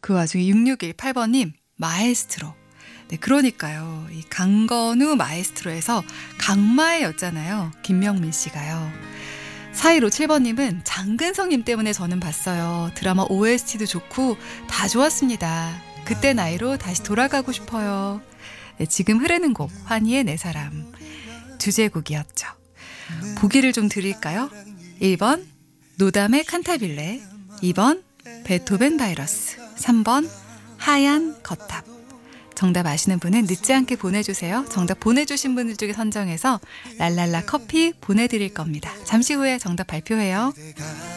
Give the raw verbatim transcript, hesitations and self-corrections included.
그 와중에 육육일팔 번님 마에스트로. 네, 그러니까요. 이 강건우 마에스트로에서 강마애였잖아요. 김명민 씨가요. 사일오칠 번님은 장근성님 때문에 저는 봤어요. 드라마 오에스티도 좋고 다 좋았습니다. 그때 나이로 다시 돌아가고 싶어요. 네, 지금 흐르는 곡 환희의 내 사람 주제곡이었죠. 보기를 좀 드릴까요? 일 번 노담의 칸타빌레, 이 번 베토벤 바이러스, 삼 번 하얀 거탑. 정답 아시는 분은 늦지 않게 보내주세요. 정답 보내주신 분들 중에 선정해서 랄랄라 커피 보내드릴 겁니다. 잠시 후에 정답 발표해요.